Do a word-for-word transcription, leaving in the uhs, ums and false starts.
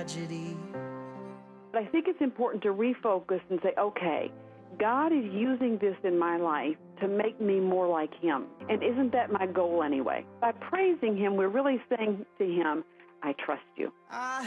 tragedy. But I think it's important to refocus and say, okay, God is using this in my life to make me more like Him. And isn't that my goal anyway? By praising Him, we're really saying to Him, I trust you. I